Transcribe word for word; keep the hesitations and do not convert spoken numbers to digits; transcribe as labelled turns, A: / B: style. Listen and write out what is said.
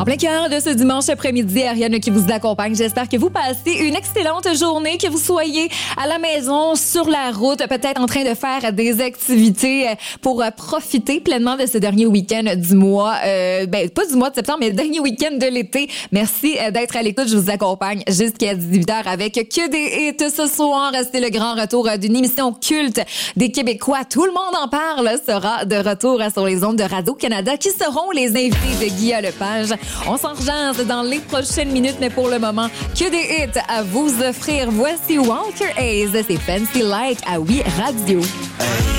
A: En plein cœur de ce dimanche après-midi, Ariane qui vous accompagne. J'espère que vous passez une excellente journée, que vous soyez à la maison, sur la route, peut-être en train de faire des activités pour profiter pleinement de ce dernier week-end du mois, euh, ben pas du mois de septembre, mais le dernier week-end de l'été. Merci d'être à l'écoute. Je vous accompagne jusqu'à dix-huit heures avec que des hits ce soir. C'est le grand retour d'une émission culte des Québécois. Tout le monde en parle sera de retour sur les ondes de Radio-Canada. Qui seront les invités de Guillaume Lepage? On s'en rejase dans les prochaines minutes, mais pour le moment, que des hits à vous offrir. Voici Walter Hayes, c'est Fancy Like à Oui Radio.
B: Hey.